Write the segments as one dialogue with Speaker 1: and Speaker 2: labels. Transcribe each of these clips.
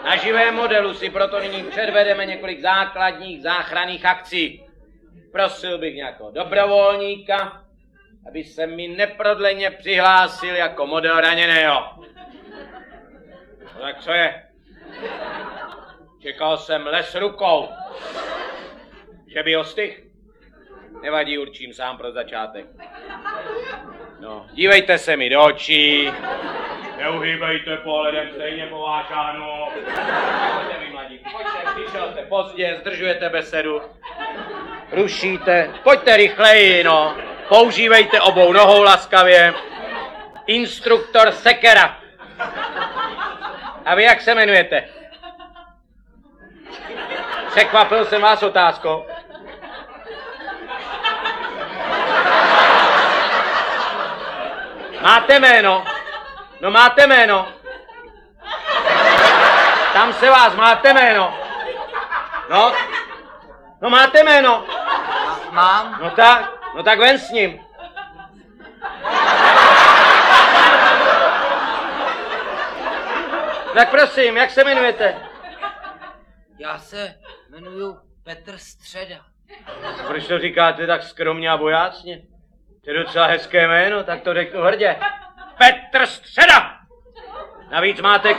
Speaker 1: Na živém modelu si proto nyní předvedeme několik základních záchranných akcí. Prosil bych nějakého dobrovolníka, aby se mi neprodleně přihlásil jako model raněného. No tak co je? Čekal jsem les rukou. Že by ostych? Nevadí, určím sám pro začátek. No, dívejte se mi do očí. Neuhýbejte pohledem, stejně povážáno. Pojďte mi, mladík, pojďte, přišel jste pozdě, zdržujete besedu. Rušíte, pojďte rychleji, no. Používejte obou nohou laskavě. Instruktor Sekera. A vy jak se jmenujete? Překvapil jsem vás otázkou. Máte jméno? No máte jméno. Tam se vás, máte jméno. No máte jméno.
Speaker 2: Mám.
Speaker 1: No tak ven s ním. Tak prosím, jak se jmenujete?
Speaker 2: Já se jmenuju Petr Středa.
Speaker 1: Proč to říkáte tak skromně a bojácně? To je docela hezké jméno, tak to řeknu hrdě. Petr Středa! Navíc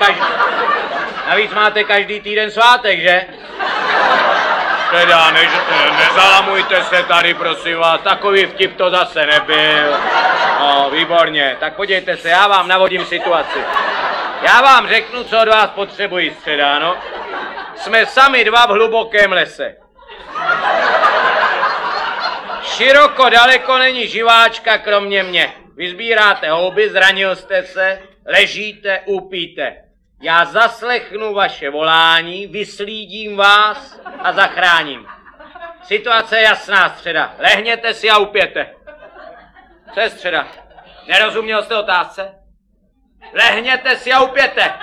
Speaker 1: máte každý týden svátek, že? Teda, nezalamujte se tady, prosím vás, takový vtip to zase nebyl. No, výborně, tak podívejte se, já vám navodím situaci. Já vám řeknu, co od vás potřebuji, Středa, no. Jsme sami dva v hlubokém lese. Široko daleko není živáčka kromě mě. Vy sbíráte houby, zranil jste se, ležíte, upíte. Já zaslechnu vaše volání, vyslídím vás a zachráním. Situace je jasná, Středa. Lehněte si a upěte. Co je, Středa? Nerozuměl jste otázce? Lehněte si a upěte.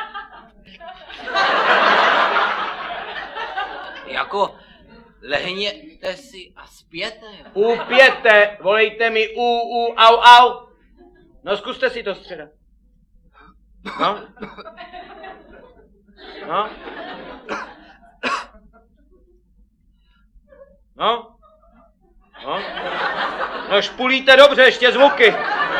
Speaker 2: Jako lehněte si a zpěte.
Speaker 1: Upěte, volejte mi au. No zkuste si to, Středa. No špulíte dobře, ještě zvuky.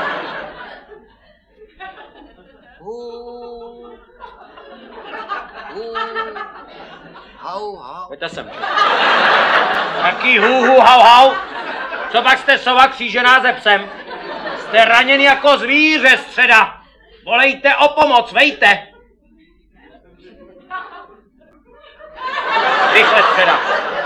Speaker 2: Hau.
Speaker 1: Pojďte sem. Jaký hau. Co pak jste sova křížená ze psem? Jste raněni jako zvíře, Středa. Volejte o pomoc, vejte. Rychle, Středa.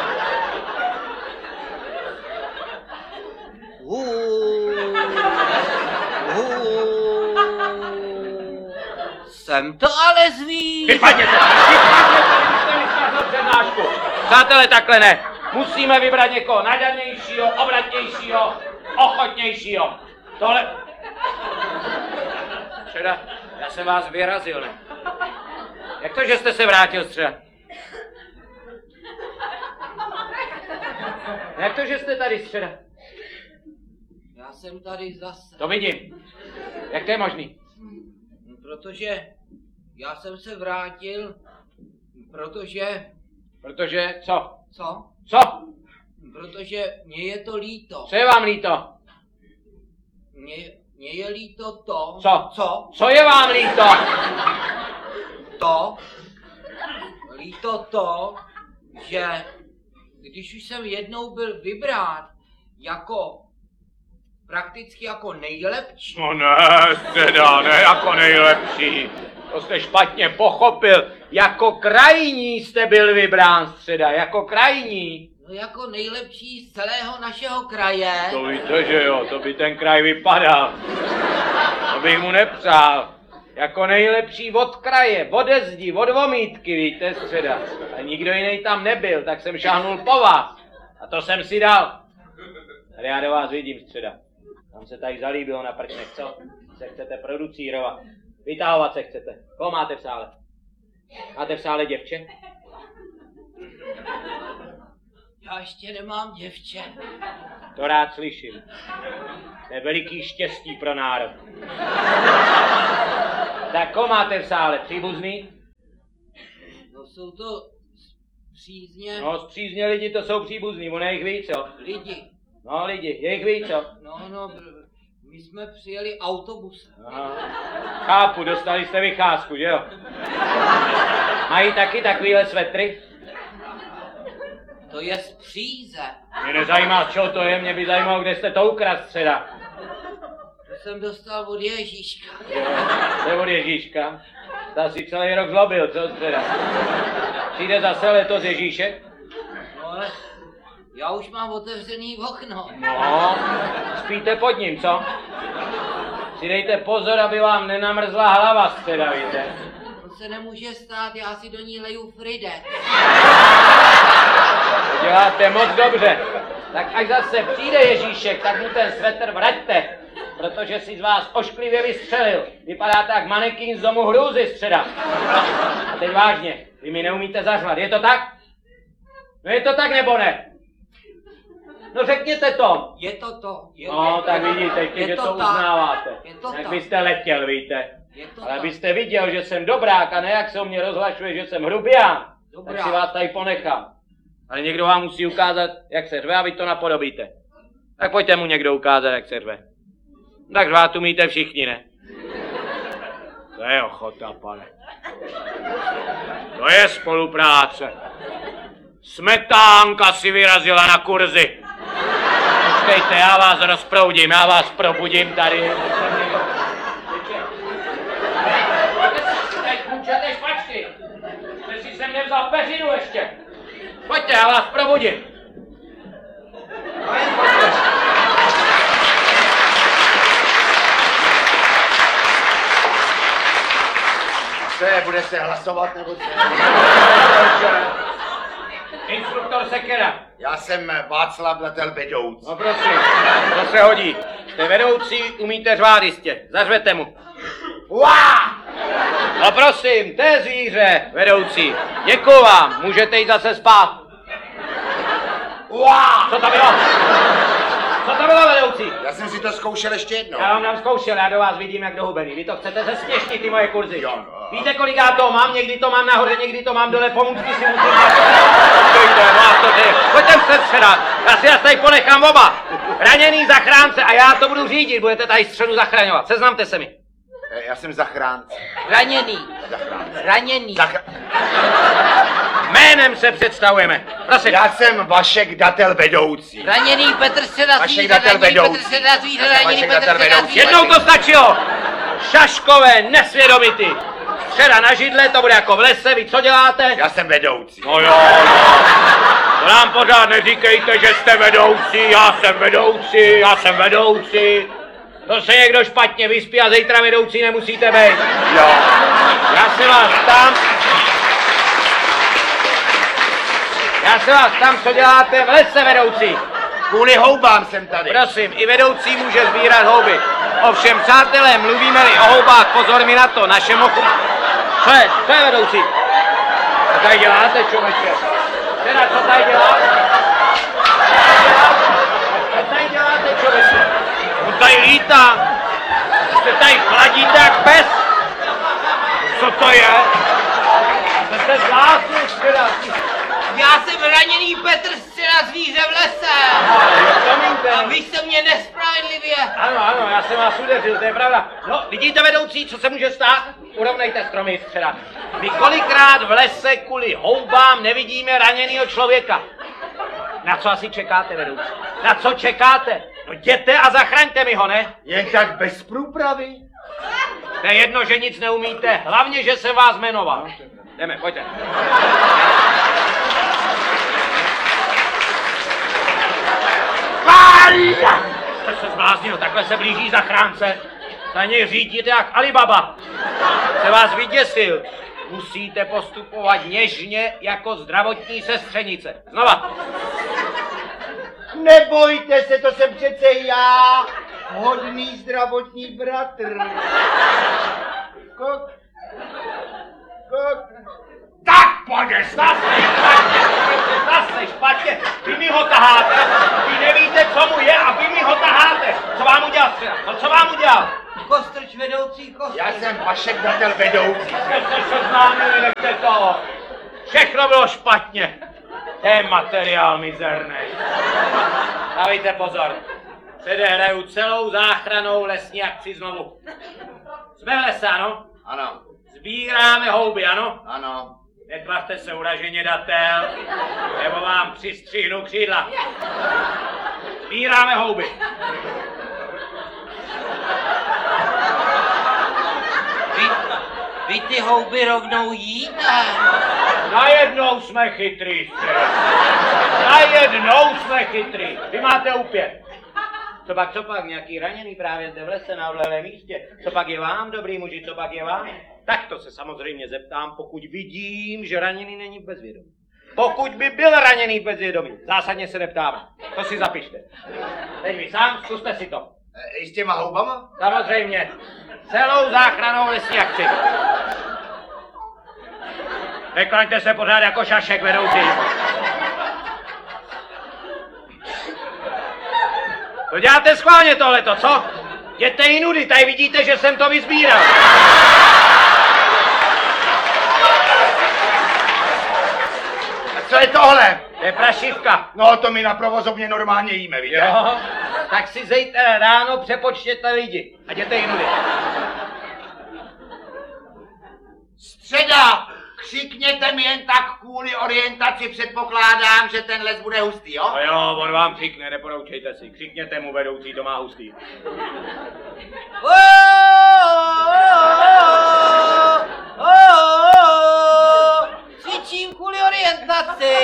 Speaker 2: Jsem to ale zvíř.
Speaker 1: Vypadněte, přednášku. Přátelé, takhle ne. Musíme vybrat někoho nadanějšího, obratnějšího, ochotnějšího. Tohle... Středa, já jsem vás vyrazil, ne? Jak to, že jste se vrátil, Středa? Jak to, že jste tady, Středa?
Speaker 2: Já jsem tady zase.
Speaker 1: To vidím. Jak to je možný?
Speaker 2: Protože já jsem se vrátil, protože...
Speaker 1: Protože co?
Speaker 2: Co?
Speaker 1: Co?
Speaker 2: Protože mně je to líto.
Speaker 1: Co je vám líto?
Speaker 2: Mně je líto to...
Speaker 1: Co? Co je vám líto?
Speaker 2: Líto to, že když už jsem jednou byl vybrán jako prakticky jako nejlepší.
Speaker 1: No ne, Středa, ne jako nejlepší. To jste špatně pochopil. Jako krajní jste byl vybrán, Středa, jako krajní.
Speaker 2: No jako nejlepší z celého našeho kraje.
Speaker 1: To víte, že jo, to by ten kraj vypadal. To bych mu nepřál. Jako nejlepší od kraje, ode zdi, od vomítky, víte, Středa. A nikdo jiný tam nebyl, tak jsem šáhnul po vás. A to jsem si dal. Tady já do vás vidím, Středa. Tam se tady zalíbilo na prčnech, co? Se chcete producírovat. Vytahovat se chcete. Koho máte v sále? Máte v sále děvče?
Speaker 2: Já ještě nemám děvče.
Speaker 1: To rád slyším. To je veliký štěstí pro národ. Tak koho máte v sále? Příbuzný?
Speaker 2: No, jsou to přízně
Speaker 1: No, zpřízně lidi, to jsou příbuzní, ono je jich víc, jo.
Speaker 2: lidi.
Speaker 1: No, lidi, je jich víc, jo.
Speaker 2: No, my jsme přijeli autobusem.
Speaker 1: Aha. Chápu, dostali jste vycházku, že jo? Mají taky takovýhle svetry?
Speaker 2: To je z Příze.
Speaker 1: Mě nezajímá, čo to je, mě by zajímalo, kde jste to ukradl středa.
Speaker 2: To jsem dostal od Ježíška.
Speaker 1: To je od Ježíška. Ta si celý rok zlobil, co středa? Přijde zase letos Ježíšek?
Speaker 2: No ale já už mám otevřený okno.
Speaker 1: No, spíte pod ním, co? Si dejte pozor, aby vám nenamrzla hlava středa, víte?
Speaker 2: To se nemůže stát, já si do ní leju Fride.
Speaker 1: To děláte moc dobře. Tak až zase přijde Ježíšek, tak mu ten svetr vraťte, protože si z vás ošklivě vystřelil. Vypadáte jak manekín z domu hrůzy středa. A teď vážně, vy mi neumíte zařvat, je to tak? No je to tak nebo ne? No řekněte to.
Speaker 2: Je to to.
Speaker 1: No tak vidíte, že to uznáváte. Jak byste letěl, víte. Ale abyste viděl, že jsem dobrák a ne jak se o mě rozhlašuje, že jsem hrubián, tak si vás tady ponechám. Ale někdo vám musí ukázat, jak se řve a vy to napodobíte. Tak pojďte mu někdo ukázat, jak se řve. Tak řvát umíte všichni, ne? To je ochota, pane. To je spolupráce. Smetánka si vyrazila na kurzy. Počkejte, já vás rozproudím, já vás probudím tady. Teď kůčete špačky. Jste si sem nevzal peřinu ještě. Pojďte, já vás probudím.
Speaker 3: Co je, bude se hlasovat nebo co?
Speaker 1: Instruktor Sekera.
Speaker 3: Já jsem Václav Datel vedoucí.
Speaker 1: No prosím, to se hodí. Jste vedoucí, umíte řvát jistě. Zařvete mu.
Speaker 3: Uá!
Speaker 1: No prosím, to je zvíře, vedoucí. Děkuju vám, můžete jít zase spát.
Speaker 3: Uá!
Speaker 1: Co to bylo? Co to bylo, vedoucí?
Speaker 3: Já jsem si to zkoušel ještě jednou.
Speaker 1: Já vám dám zkoušel, já do vás vidím jak do hubený. Vy to chcete zesměšnit, ty moje kurzy.
Speaker 3: Jo, no.
Speaker 1: Víte, kolik já to mám? Někdy to mám nahoře, někdy to mám dole, pomůcky si musím dát. Pojďte se středat, já si vás tady ponechám oba. Raněný zachránce a já to budu řídit, budete tady středu zachraňovat. Seznamte se mi.
Speaker 3: Já jsem zachránce.
Speaker 2: Raněný.
Speaker 3: Zachránce.
Speaker 2: Raněný.
Speaker 1: Jménem se představujeme. Prosím.
Speaker 3: Já jsem Vašek Datel vedoucí.
Speaker 2: Raněný Petr Středa
Speaker 3: Vašek
Speaker 2: zvíře,
Speaker 3: Datel
Speaker 2: raněný
Speaker 3: vedoucí.
Speaker 2: Petr Středa zvíře, raněný
Speaker 3: Vašek
Speaker 2: Petr
Speaker 3: Datel
Speaker 2: Středa
Speaker 3: vedoucí.
Speaker 2: zvíře.
Speaker 1: Jednou to stačilo. Šaškové, nesvědomity. Středa na židle, to bude jako v lese, vy co děláte?
Speaker 3: Já jsem vedoucí.
Speaker 1: No jo. To nám pořád neříkejte, že jste vedoucí, já jsem vedoucí, já jsem vedoucí. To se někdo špatně vyspí a zítra vedoucí nemusíte být.
Speaker 3: Jo.
Speaker 1: Já se vás ptám, co děláte v lese, vedoucí.
Speaker 3: Kvůli houbám jsem tady.
Speaker 1: Prosím, i vedoucí může sbírat houby. Ovšem, přátelé, mluvíme-li o houbách, pozor mi na to, našem ochu... Co je vedoucí? Co tady děláte, člověče? Teda, co tady děláte? Co tady děláte, člověče? On tady lítá. Jste tady chladíte jak pes. Co to je? Jste zlásli, teda.
Speaker 2: Já jsem raněný Petr Středa zvíře v lese. A vy jste mě nespravedlivě.
Speaker 1: Ano, já jsem vás udeřil, to je pravda. No, vidíte, vedoucí, co se může stát? Urovnejte stromy středa. My kolikrát v lese kvůli houbám nevidíme raněného člověka. Na co asi čekáte, vedoucí? Na co čekáte? No jděte a zachraňte mi ho, ne?
Speaker 3: Jen tak bez průpravy.
Speaker 1: To je jedno, že nic neumíte, hlavně, že se vás jmenoval. Jdeme, pojďte. Jste se zbláznil, takhle se blíží zachránce. Na něj řídíte jak Alibaba. Se vás vyděsil. Musíte postupovat něžně jako zdravotní sestřenice. Znova.
Speaker 3: Nebojte se, to jsem přece já. Hodný zdravotní bratr. Kok.
Speaker 1: Tak pojď, zase špatně, vy mi ho taháte, vy nevíte, co mu je a vy mi ho taháte. Co vám udělal středa? No co vám udělal?
Speaker 2: Kostrč vedoucí, kostrč.
Speaker 3: Já jsem Vašek Datel vedoucí.
Speaker 1: Jste se seznámili, nechte to. Všechno bylo špatně. To je materiál mizerný. Dávejte pozor. Předehraju celou záchranou lesní akci znovu. Jsme v lese, ano?
Speaker 3: Ano,
Speaker 1: Sbíráme houby, ano?
Speaker 3: ano.
Speaker 1: Netvařte se uraženě, datel, nebo vám přistřihnu křídla. Sbíráme houby.
Speaker 2: Vy ty houby rovnou jíte?
Speaker 1: Najednou jsme chytrý, Najednou jsme chytrý. Vy máte úpět. Co pak, nějaký raněný právě zde v lese na odlehlém místě? Co pak je vám, dobrý muži, co pak je vám? Tak to se samozřejmě zeptám, pokud vidím, že raněný není v bezvědomí. Pokud by byl raněný v bezvědomí, zásadně se neptáme. To si zapište. Teď vy sám, zkuste si to.
Speaker 3: I s těma houbama?
Speaker 1: Samozřejmě. Celou záchranou lesní akci. Neklaňte se pořád jako šašek vedoucí. To děláte schválně tohleto, co? Jděte i nudy, tady vidíte, že jsem to vyzbíral.
Speaker 3: A co je tohle?
Speaker 1: To je prašivka.
Speaker 3: No, to my na provozovně normálně jíme, víte?
Speaker 1: Jo, tak si zítra ráno přepočtěte lidi a jděte i nudy.
Speaker 3: Středa! Křikněte mi jen tak kvůli orientaci, předpokládám, že ten les bude hustý, jo?
Speaker 1: No jo, on vám křikne, neporoučejte si. Křikněte mu, vedoucí, to má hustý.
Speaker 2: Křičím kvůli orientaci.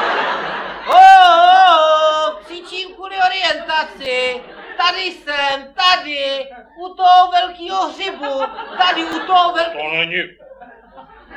Speaker 2: Křičím kvůli orientaci. Tady jsem, tady, u toho velkého hřibu, tady u toho velkého...
Speaker 1: To není.